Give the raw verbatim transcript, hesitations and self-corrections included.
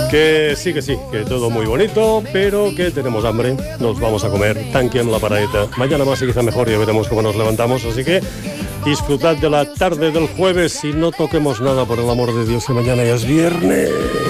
Que sí, que sí, que todo muy bonito, pero que tenemos hambre, nos vamos a comer, tanquem la paradeta. Mañana más y quizá mejor, ya veremos cómo nos levantamos, así que disfrutad de la tarde del jueves y no toquemos nada, por el amor de Dios, que mañana ya es viernes.